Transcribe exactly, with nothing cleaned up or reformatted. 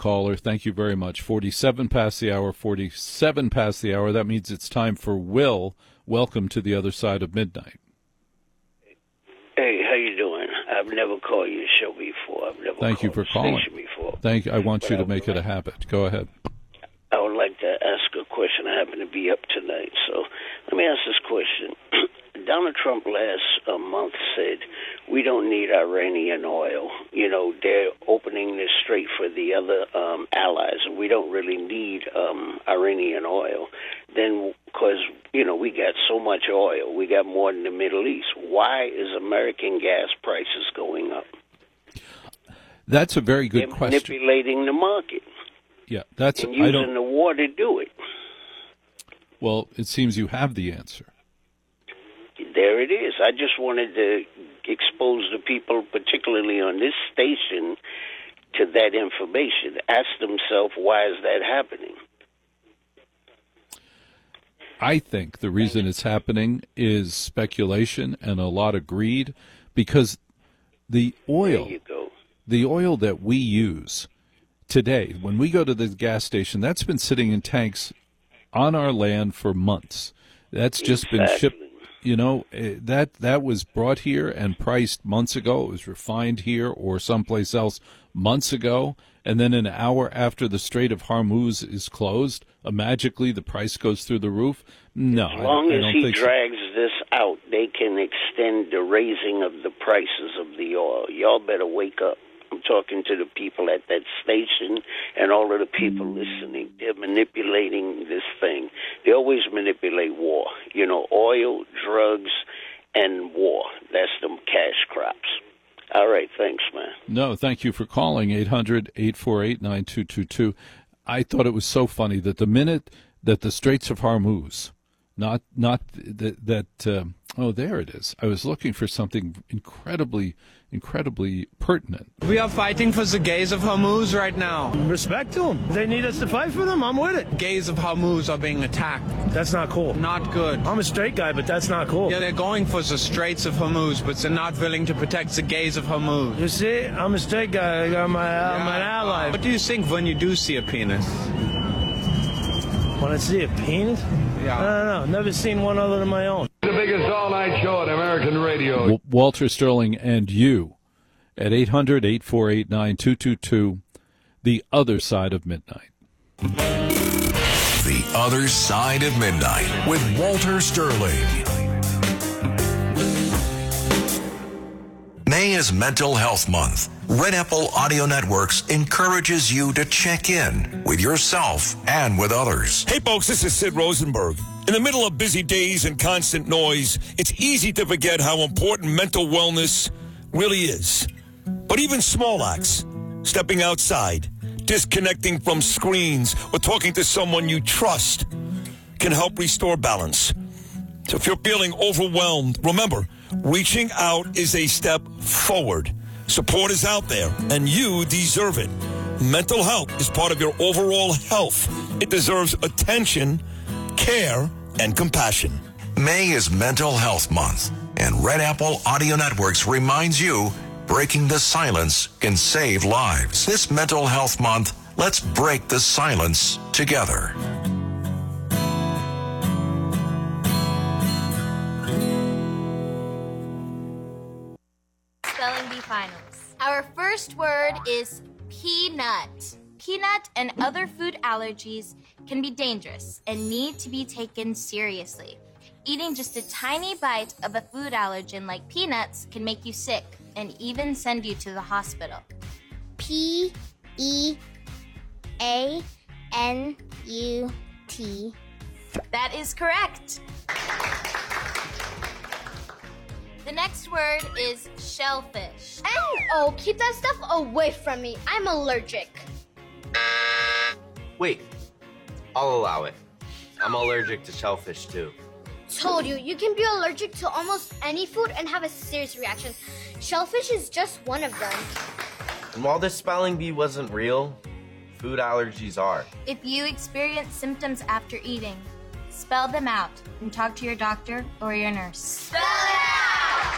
caller. Thank you very much. forty-seven past the hour, forty-seven past the hour. That means it's time for Will. Welcome to the other side of midnight. Hey, how you doing? I've never called your show before. I've never Thank you called for the calling. station before. Thank you. I want But you I to would make it a like- habit. Go ahead. I would like to ask a question. I happen to be up tonight, so let me ask this question. Donald Trump last uh, month said we don't need Iranian oil. You know, they're opening this strait for the other um, allies, and we don't really need um, Iranian oil. Then, because, you know, we got so much oil, we got more than the Middle East. Why is American gas prices going up? That's a very good They're question. manipulating the market Yeah, that's and I using don't. the war to do it. Well, it seems you have the answer. There it is. I just wanted to expose the people, particularly on this station, to that information. Ask themselves, why is that happening? I think the reason it's happening is speculation and a lot of greed, because the oil, There you go. the oil that we use today, when we go to the gas station, that's been sitting in tanks on our land for months. That's just been Exactly. shipped. You know, eh, that that was brought here and priced months ago. It was refined here or someplace else months ago. And then an hour after the Strait of Hormuz is closed, uh, magically the price goes through the roof. No, As long I, I as don't he think so. drags this out, they can extend the raising of the prices of the oil. Y'all better wake up. I'm talking to the people at that station and all of the people listening. They're manipulating this thing. They always manipulate war. You know, oil, drugs, and war. That's them cash crops. All right, thanks, man. No, thank you for calling eight hundred, eight four eight, nine two two two. I thought it was so funny that the minute that the Straits of Hormuz, not not that, that um, oh, there it is. I was looking for something incredibly, incredibly pertinent. We are fighting for the gays of Hormuz right now. Respect to them. They need us to fight for them. I'm with it. Gays of Hormuz are being attacked. That's not cool. Not good. I'm a straight guy, but that's not cool. Yeah, they're going for the Straits of Hormuz, but they're not willing to protect the gays of Hormuz. You see, I'm a straight guy. I'm, a, I'm an ally. What do you think when you do see a penis? When I see a penis? Yeah. I don't know. Never seen one other than my own. The biggest all-night show on American radio. W- Walter Sterling and you at eight hundred, eight four eight, nine two two two, The Other Side of Midnight. The Other Side of Midnight with Walter Sterling. May is Mental Health Month. Red Apple Audio Networks encourages you to check in with yourself and with others. Hey folks, this is Sid Rosenberg. In the middle of busy days and constant noise, it's easy to forget how important mental wellness really is. But even small acts, stepping outside, disconnecting from screens, or talking to someone you trust can help restore balance. So if you're feeling overwhelmed, remember, reaching out is a step forward. Support is out there, and you deserve it. Mental health is part of your overall health. It deserves attention, care, and compassion. May is Mental Health Month, and Red Apple Audio Networks reminds you breaking the silence can save lives. This Mental Health Month, let's break the silence together. Spelling Bee Finals. Our first word is peanut. Peanut and other food allergies can be dangerous and need to be taken seriously. Eating just a tiny bite of a food allergen like peanuts can make you sick and even send you to the hospital. P E A N U T. That is correct. The next word is shellfish. Oh, keep that stuff away from me. I'm allergic. Wait, I'll allow it. I'm allergic to shellfish too. Told you, you can be allergic to almost any food and have a serious reaction. Shellfish is just one of them. And while this spelling bee wasn't real, food allergies are. If you experience symptoms after eating, spell them out and talk to your doctor or your nurse. Spell